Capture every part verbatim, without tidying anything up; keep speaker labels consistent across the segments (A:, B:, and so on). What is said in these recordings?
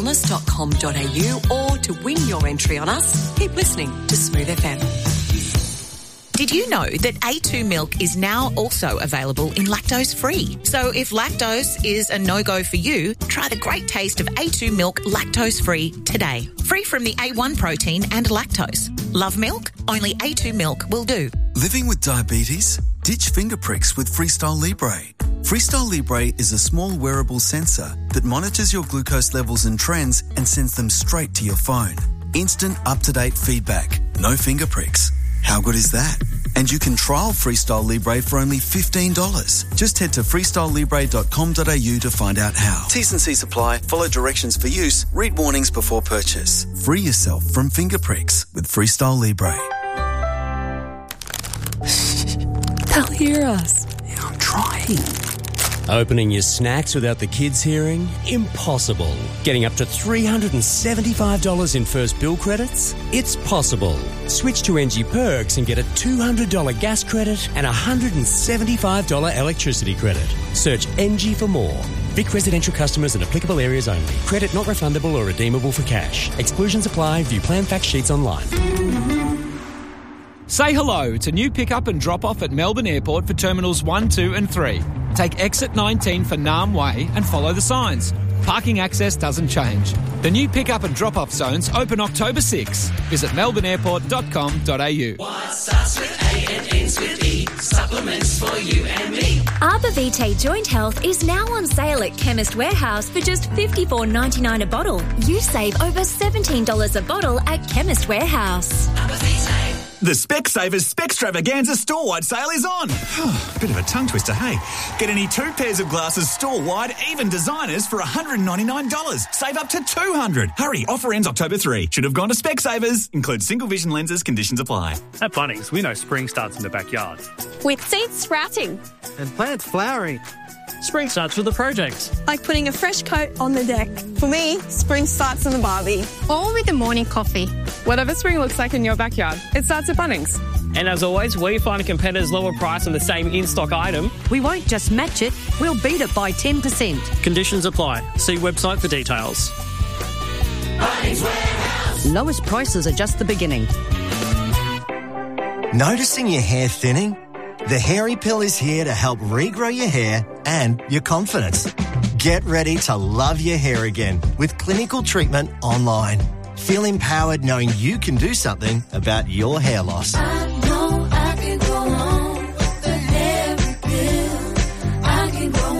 A: wellness dot com dot a u or to win your entry on us, keep listening to Smooth F M.
B: Did you know that A two milk is now also available in lactose-free? So if lactose is a no-go for you, try the great taste of A two milk lactose-free today. Free from the A one protein and lactose. Love milk? Only A two milk will do.
C: Living with diabetes? Ditch finger pricks with Freestyle Libre. Freestyle Libre is a small wearable sensor that monitors your glucose levels and trends and sends them straight to your phone. Instant up-to-date feedback. No finger pricks. How good is that? And you can trial Freestyle Libre for only fifteen dollars. Just head to freestyle libre dot com dot a u to find out how. T's and C's apply. Follow directions for use. Read warnings before purchase. Free yourself from finger pricks with Freestyle Libre.
A: They'll hear us.
C: Yeah, I'm trying.
D: Opening your snacks without the kids hearing? Impossible. Getting up to three hundred seventy-five dollars in first bill credits? It's possible. Switch to N G Perks and get a two hundred dollars gas credit and a one hundred seventy-five dollars electricity credit. Search N G for more. Vic residential customers and applicable areas only. Credit not refundable or redeemable for cash. Exclusions apply. View plan fact sheets online.
E: Say hello to new pick-up and drop-off at Melbourne Airport for Terminals one, two and three. Take exit nineteen for Nam Way and follow the signs. Parking access doesn't change. The new pick-up and drop-off zones open October sixth. Visit melbourne airport dot com dot a u.
F: What starts with A and ends with E? Supplements for you and me.
G: Arbor Vitae Joint Health is now on sale at Chemist Warehouse for just fifty-four ninety-nine a bottle. You save over seventeen dollars a bottle at Chemist Warehouse.
F: Arbor Vitae.
H: The Specsavers Specstravaganza store-wide sale is on. Bit of a tongue twister, hey? Get any two pairs of glasses store-wide, even designers, for one hundred ninety-nine dollars. Save up to two hundred dollars. Hurry, offer ends October third. Should have gone to Specsavers. Includes single vision lenses, conditions apply.
I: At Bunnings, we know spring starts in the backyard.
J: With seeds sprouting.
K: And plants flowering.
I: Spring starts with a project.
J: Like putting a fresh coat on the deck. For me, spring starts in the barbie. Or with a morning coffee.
L: Whatever spring looks like in your backyard, it starts at Bunnings.
I: And as always, we find a competitor's lower price on the same in-stock item.
M: We won't just match it, we'll beat it by ten percent.
I: Conditions apply. See website for details.
F: Bunnings Warehouse.
M: Lowest prices are just the beginning.
N: Noticing your hair thinning? The Hairy Pill is here to help regrow your hair and your confidence. Get ready to love your hair again with clinical treatment online. Feel empowered knowing you can do something about your hair loss.
F: I know I can go on with the Hairy Pill. I can go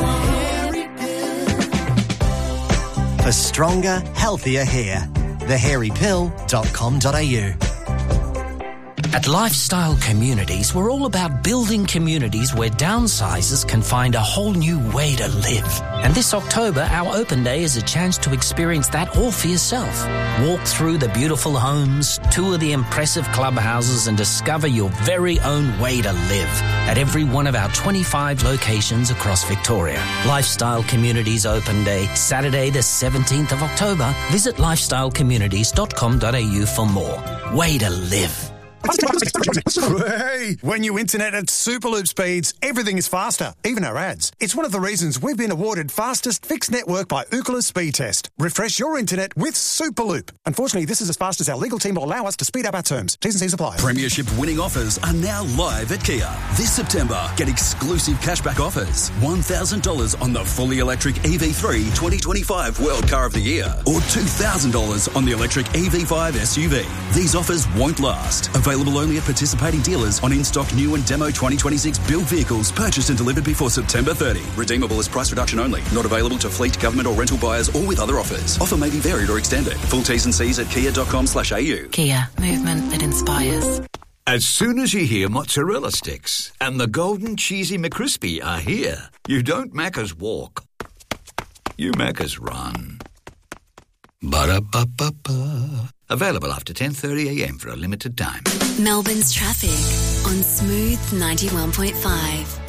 F: on. Hairy Pill.
N: For stronger, healthier hair. the hairy pill dot com dot a u.
O: At Lifestyle Communities, we're all about building communities where downsizers can find a whole new way to live. And this October, our open day is a chance to experience that all for yourself. Walk through the beautiful homes, tour the impressive clubhouses and discover your very own way to live at every one of our twenty-five locations across Victoria. Lifestyle Communities Open Day, Saturday the seventeenth of October. Visit lifestyle communities dot com dot a u for more. Way to live.
P: Hey, when you internet at Superloop speeds, everything is faster, even our ads. It's one of the reasons we've been awarded fastest fixed network by Ookla Speed Test. Refresh your internet with Superloop. Unfortunately, this is as fast as our legal team will allow us to speed up our terms. T's and C's apply.
Q: Premiership winning offers are now live at Kia. This September, get exclusive cashback offers. one thousand dollars on the fully electric E V three twenty twenty-five World Car of the Year or two thousand dollars on the electric E V five S U V. These offers won't last. Available only at participating dealers on in-stock new and demo twenty twenty-six built vehicles purchased and delivered before September thirtieth. Redeemable as price reduction only. Not available to fleet, government or rental buyers or with other offers. Offer may be varied or extended. Full T's and C's at kia dot com slash a u.
R: Kia. Movement that inspires.
S: As soon as you hear mozzarella sticks and the golden cheesy McCrispy are here, you don't Macca's walk. You Macca's run. Ba-da-ba-ba-ba. Available after ten thirty a m for a limited time.
G: Melbourne's traffic on Smooth ninety-one point five.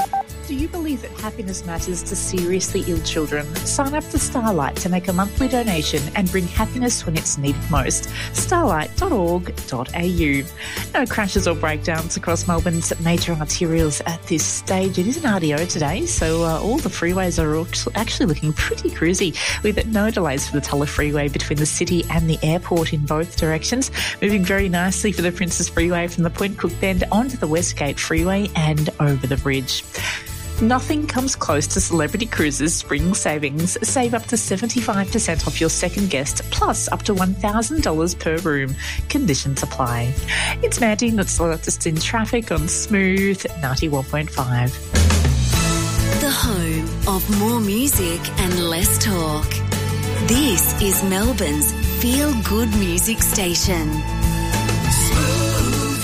K: Do you believe that happiness matters to seriously ill children? Sign up to Starlight to make a monthly donation and bring happiness when it's needed most. starlight dot org dot a u. No crashes or breakdowns across Melbourne's major arterials at this stage. It is an R D O today, so uh, all the freeways are actually looking pretty cruisy, with no delays for the Tulla Freeway between the city and the airport in both directions. Moving very nicely for the Princess Freeway from the Point Cook Bend onto the Westgate Freeway and over the bridge. Nothing comes close to Celebrity Cruises spring savings. Save up to seventy-five percent off your second guest, plus up to one thousand dollars per room. Conditions apply. It's Mandy, not just in traffic on Smooth ninety-one point five.
G: The home of more music and less talk. This is Melbourne's Feel Good Music Station.
F: Smooth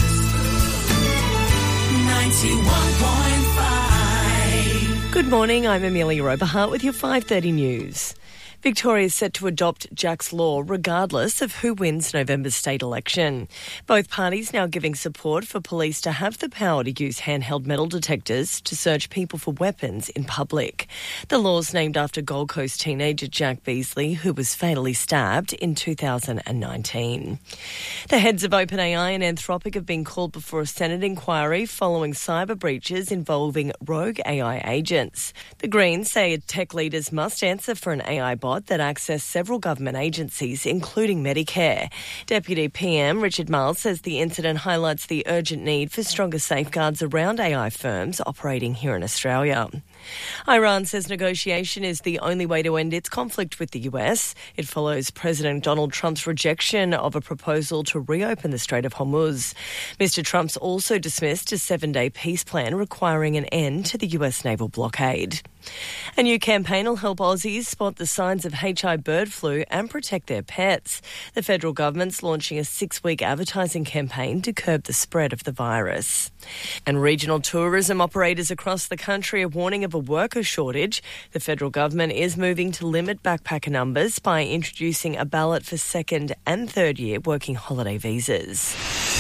F: ninety-one point five.
T: Good morning, I'm Amelia Oberhart with your five thirty news. Victoria is set to adopt Jack's Law regardless of who wins November's state election. Both parties now giving support for police to have the power to use handheld metal detectors to search people for weapons in public. The law's named after Gold Coast teenager Jack Beasley, who was fatally stabbed in two thousand nineteen. The heads of OpenAI and Anthropic have been called before a Senate inquiry following cyber breaches involving rogue A I agents. The Greens say tech leaders must answer for an A I bot that accessed several government agencies, including Medicare. Deputy P M Richard Marles says the incident highlights the urgent need for stronger safeguards around A I firms operating here in Australia. Iran says negotiation is the only way to end its conflict with the U S. It follows President Donald Trump's rejection of a proposal to reopen the Strait of Hormuz. Mister Trump's also dismissed a seven-day peace plan requiring an end to the U S naval blockade. A new campaign will help Aussies spot the signs of H I bird flu and protect their pets. The federal government's launching a six-week advertising campaign to curb the spread of the virus. And regional tourism operators across the country are warning of a worker shortage. The federal government is moving to limit backpacker numbers by introducing a ballot for second and third year working holiday visas.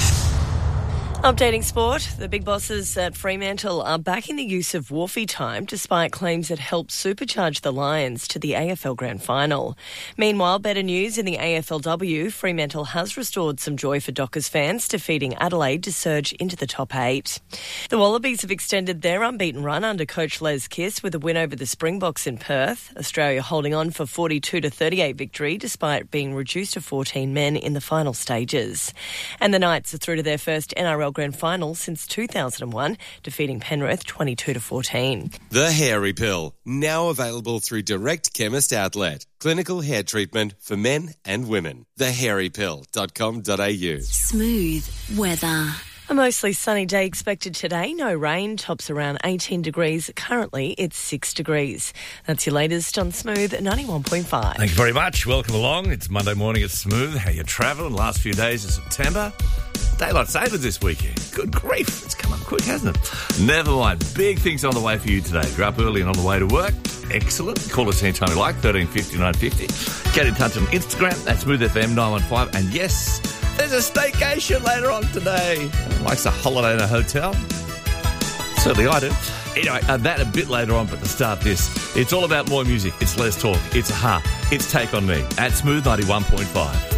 T: Updating sport, the big bosses at Fremantle are backing the use of Wharfie time despite claims it helped supercharge the Lions to the A F L Grand Final. Meanwhile, better news in the A F L W, Fremantle has restored some joy for Dockers fans, defeating Adelaide to surge into the top eight. The Wallabies have extended their unbeaten run under coach Les Kiss with a win over the Springboks in Perth. Australia holding on for forty-two to thirty-eight victory despite being reduced to fourteen men in the final stages. And the Knights are through to their first N R L Grand Final since two thousand one, defeating Penrith twenty-two to fourteen.
U: The Hairy Pill, now available through Direct Chemist Outlet. Clinical hair treatment for men and women. the hairy pill dot com dot a u.
G: Smooth weather.
T: A mostly sunny day expected today. No rain. Tops around eighteen degrees. Currently, it's six degrees. That's your latest on Smooth ninety-one point five.
V: Thank you very much. Welcome along. It's Monday morning at Smooth. How you travelling? Last few days of September. Daylight savers this weekend. Good grief. It's come up quick, hasn't it? Never mind. Big things on the way for you today. You're up early and on the way to work. Excellent. Call us anytime you like, thirteen fifty, nine fifty. Get in touch on Instagram. That's Smooth F M nine one five. And yes, there's a staycation later on today. Likes a holiday in a hotel. Certainly I do. Anyway, uh, that a bit later on, but to start this, it's all about more music. It's less talk. It's a ha. It's Take On Me at Smooth ninety-one point five.